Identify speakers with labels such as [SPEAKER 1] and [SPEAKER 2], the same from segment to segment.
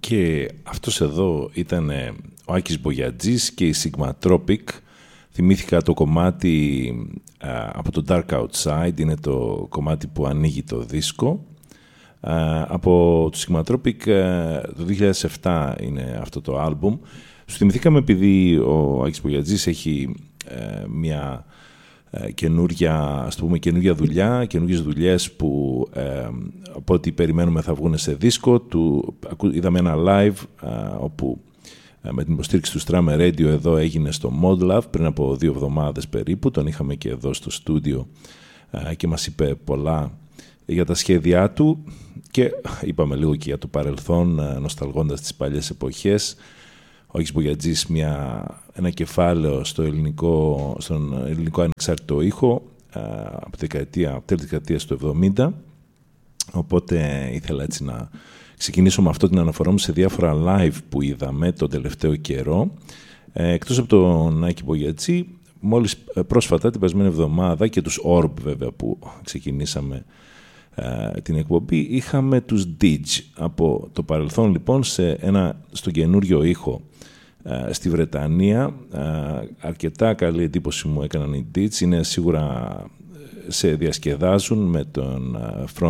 [SPEAKER 1] Και αυτός εδώ ήταν ο Άκης Μπογιατζής και η Sigmatropic. Θυμήθηκα το κομμάτι από το Dark Outside, είναι το κομμάτι που ανοίγει το δίσκο. Από το Sigmatropic το 2007 είναι αυτό το άλμπουμ. Σου θυμηθήκαμε επειδή ο Άκης Μπογιατζής έχει μια καινούργια δουλειά, καινούργιες δουλειές που από ό,τι περιμένουμε θα βγουν σε δίσκο. Είδαμε ένα live όπου με την υποστήριξη του Strummer Radio εδώ έγινε στο Mod Love πριν από 2 εβδομάδες περίπου. Τον είχαμε και εδώ στο στούντιο και μας είπε πολλά για τα σχέδιά του και είπαμε λίγο και για το παρελθόν, νοσταλγώντας τις παλιές εποχές. Ο Άκης Μπογιατζής ένα κεφάλαιο στον ελληνικό ανεξάρτητο ήχο από τη δεκαετία του 70. Οπότε ήθελα έτσι να ξεκινήσω με αυτό την αναφορά μου σε διάφορα live που είδαμε τον τελευταίο καιρό. Εκτός από τον Άκη Μπογιατζή, μόλις πρόσφατα την περασμένη εβδομάδα και τους Orb βέβαια που ξεκινήσαμε την εκπομπή, είχαμε τους Didge από το παρελθόν λοιπόν στο καινούριο ήχο στη Βρετανία. Αρκετά καλή εντύπωση μου έκαναν οι Didge, είναι σίγουρα σε διασκεδάζουν με τον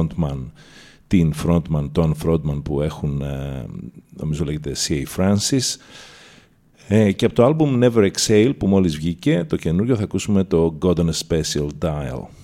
[SPEAKER 1] τον frontman που έχουν, νομίζω λέγεται C.A. Francis. Και από το album Never Exhale που μόλις βγήκε το καινούριο θα ακούσουμε το God on a Special Dial.